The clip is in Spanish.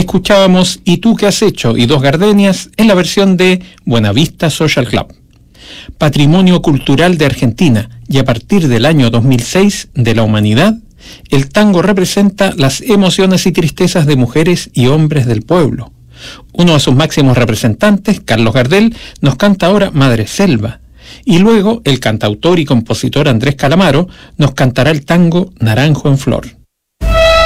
escuchábamos ¿Y tú qué has hecho? Y Dos Gardenias en la versión de Buenavista Social Club. Patrimonio cultural de Argentina, y a partir del año 2006 de la humanidad, el tango representa las emociones y tristezas de mujeres y hombres del pueblo. Uno de sus máximos representantes, Carlos Gardel, nos canta ahora Madre Selva, y luego el cantautor y compositor Andrés Calamaro nos cantará el tango Naranjo en Flor.